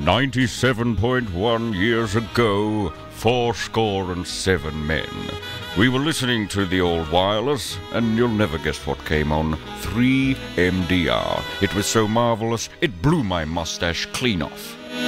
97.1 years ago, 77 men. We were listening to the old wireless, and you'll never guess what came on. 3MDR. It was so marvelous, it blew my mustache clean off.